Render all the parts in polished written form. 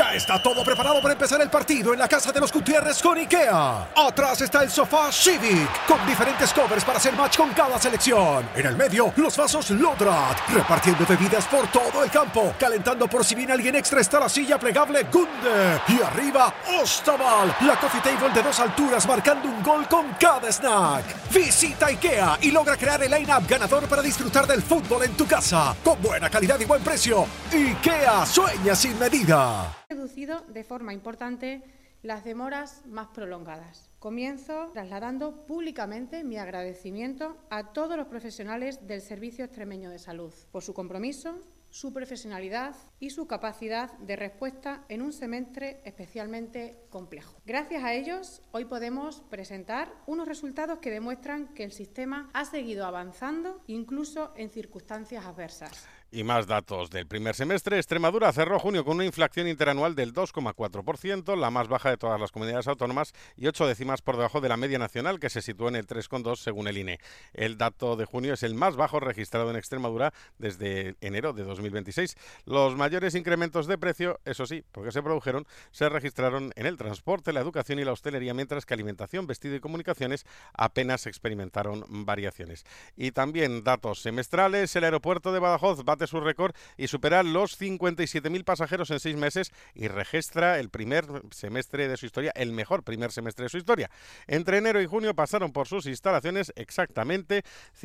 Ya está todo preparado para empezar el partido en la casa de los Gutiérrez con IKEA. Atrás está el sofá Civic, con diferentes covers para hacer match con cada selección. En el medio, los vasos Lodrat, repartiendo bebidas por todo el campo. Calentando por si viene alguien extra está la silla plegable Gunde. Y arriba, Ostaval, la coffee table de 2 alturas marcando un gol con cada snack. Visita IKEA y logra crear el line-up ganador para disfrutar del fútbol en tu casa. Con buena calidad y buen precio. IKEA, sueña sin medida. Reducido de forma importante las demoras más prolongadas. Comienzo trasladando públicamente mi agradecimiento a todos los profesionales del Servicio Extremeño de Salud por su compromiso, su profesionalidad y su capacidad de respuesta en un semestre especialmente complejo. Gracias a ellos, hoy podemos presentar unos resultados que demuestran que el sistema ha seguido avanzando incluso en circunstancias adversas. Y más datos del primer semestre. Extremadura cerró junio con una inflación interanual del 2,4%, la más baja de todas las comunidades autónomas y 8 décimas por debajo de la media nacional, que se sitúa en el 3,2 según el INE. El dato de junio es el más bajo registrado en Extremadura desde enero de 2026. Los mayores incrementos de precio, eso sí, porque se produjeron, se registraron en el transporte, la educación y la hostelería, mientras que alimentación, vestido y comunicaciones apenas experimentaron variaciones. Y también datos semestrales. El aeropuerto de Badajoz bate su récord y supera los 57.000 pasajeros en 6 meses y registra el primer semestre de su historia, el mejor primer semestre de su historia. Entre enero y junio pasaron por sus instalaciones exactamente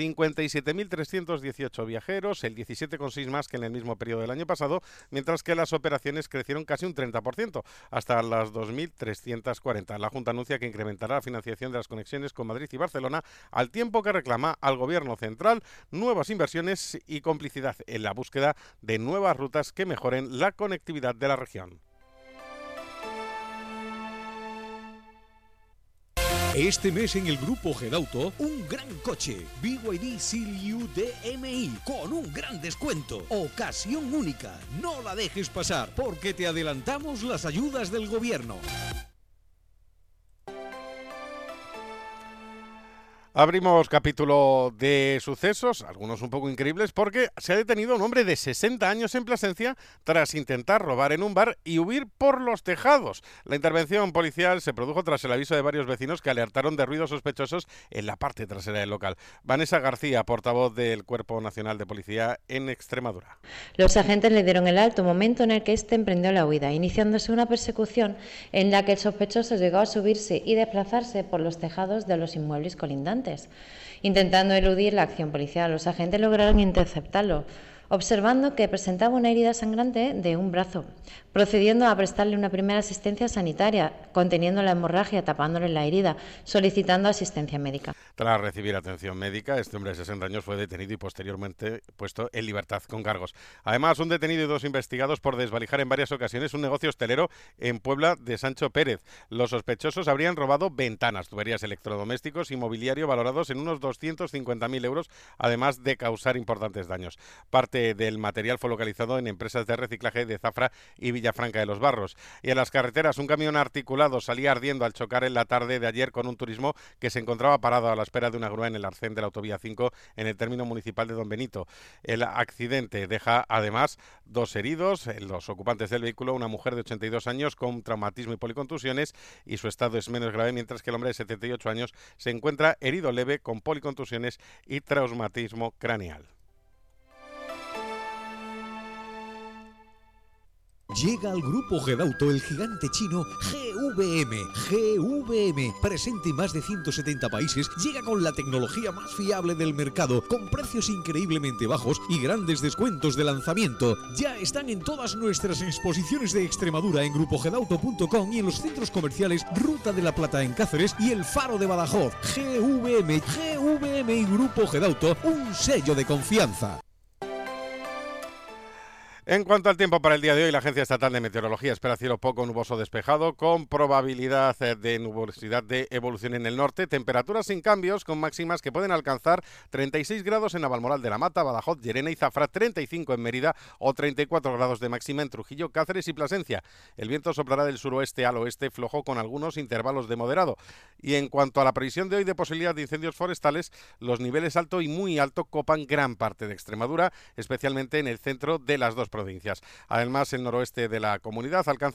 57.318 viajeros, el 17,6 más que en el mismo periodo del año pasado, mientras que las operaciones crecieron casi un 30%, hasta las 2.340. La Junta anuncia que incrementará la financiación de las conexiones con Madrid y Barcelona, al tiempo que reclama al Gobierno central nuevas inversiones y complicidad en la búsqueda de nuevas rutas que mejoren la conectividad de la región. Este mes en el Grupo Gedauto, un gran coche, BYD Seal-U DMI, con un gran descuento. Ocasión única, no la dejes pasar, porque te adelantamos las ayudas del gobierno. Abrimos capítulo de sucesos, algunos un poco increíbles, porque se ha detenido a un hombre de 60 años en Plasencia tras intentar robar en un bar y huir por los tejados. La intervención policial se produjo tras el aviso de varios vecinos que alertaron de ruidos sospechosos en la parte trasera del local. Vanessa García, portavoz del Cuerpo Nacional de Policía en Extremadura. Los agentes le dieron el alto, momento en el que éste emprendió la huida, iniciándose una persecución en la que el sospechoso llegó a subirse y desplazarse por los tejados de los inmuebles colindantes. Intentando eludir la acción policial, los agentes lograron interceptarlo, observando que presentaba una herida sangrante de un brazo, procediendo a prestarle una primera asistencia sanitaria, conteniendo la hemorragia, tapándole la herida, solicitando asistencia médica. Tras recibir atención médica, este hombre de 60 años fue detenido y posteriormente puesto en libertad con cargos. Además, un detenido y 2 investigados por desvalijar en varias ocasiones un negocio hostelero en Puebla de Sancho Pérez. Los sospechosos habrían robado ventanas, tuberías, electrodomésticos y mobiliario valorados en unos 250.000 euros, además de causar importantes daños. Parte del material fue localizado en empresas de reciclaje de Zafra y Villafranca de los Barros. Y en las carreteras, un camión articulado salía ardiendo al chocar en la tarde de ayer con un turismo que se encontraba parado a la espera de una grúa en el arcén de la autovía 5 en el término municipal de Don Benito. El accidente deja además 2 heridos, los ocupantes del vehículo, una mujer de 82 años con traumatismo y policontusiones, y su estado es menos grave, mientras que el hombre de 78 años se encuentra herido leve con policontusiones y traumatismo craneal. Llega al Grupo Gedauto el gigante chino GVM. GVM, presente en más de 170 países, llega con la tecnología más fiable del mercado, con precios increíblemente bajos y grandes descuentos de lanzamiento. Ya están en todas nuestras exposiciones de Extremadura en grupogedauto.com y en los centros comerciales Ruta de la Plata en Cáceres y El Faro de Badajoz. GVM y Grupo Gedauto, un sello de confianza. En cuanto al tiempo para el día de hoy, la Agencia Estatal de Meteorología espera cielo poco nuboso despejado, con probabilidad de nubosidad de evolución en el norte, temperaturas sin cambios, con máximas que pueden alcanzar 36 grados en Navalmoral de la Mata, Badajoz, Llerena y Zafra, 35 en Mérida o 34 grados de máxima en Trujillo, Cáceres y Plasencia. El viento soplará del suroeste al oeste flojo con algunos intervalos de moderado. Y en cuanto a la previsión de hoy de posibilidad de incendios forestales, los niveles alto y muy alto copan gran parte de Extremadura, especialmente en el centro de las dos provincias. Además, el noroeste de la comunidad alcanza